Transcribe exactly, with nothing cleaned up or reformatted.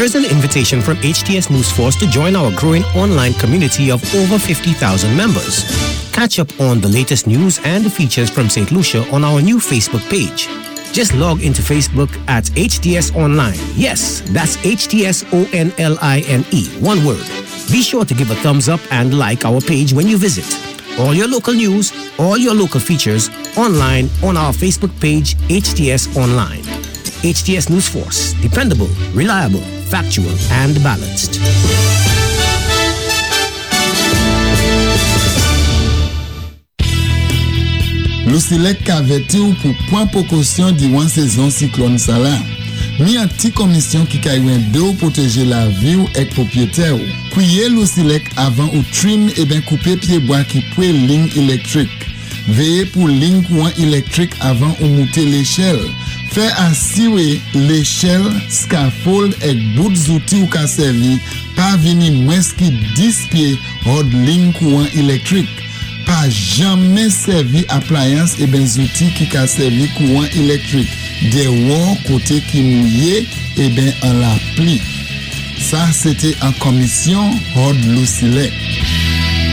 Here's an invitation from H T S News Force to join our growing online community of over fifty thousand members. Catch up on the latest news and features from Saint Lucia on our new Facebook page. Just log into Facebook at H T S Online. Yes, that's H T S O N L I N E, one word. Be sure to give a thumbs up and like our page when you visit. All your local news, all your local features, online on our Facebook page, H T S Online. H T S News Force, dependable, reliable, factual, and balanced. Lucilec averti ou pour point précaution durant saison cyclone Salah. Mi an ti commission qui kaywen de ou protéger la vie ou ek propriétaire ou. Kouye Lucilec avant ou trim et ben couper pied bois qui poué ligne électrique. Veillez pour ligne courant électrique avant ou monter l'échelle. Fait assurer l'échelle, scaffold et bout d'outils ou ka servi pas venir moins qui dix pieds hors ligne courant électrique. Pas jamais servi appliance et ben outils qui ka servi courant électrique. Des wons côté qui mouillé et ben en la pli. Ça c'était en commission hors Lucilec.